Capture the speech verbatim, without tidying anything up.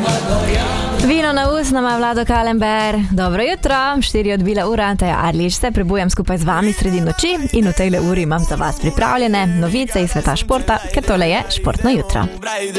Vino na usna ima Vlado Kalember. Dobro jutro, štiri odbile ura, Taja Arlič se prebujam skupaj z vami sredi noči in v tejle uri imam za vas pripravljene novice iz sveta športa, ker tole je Športno jutro.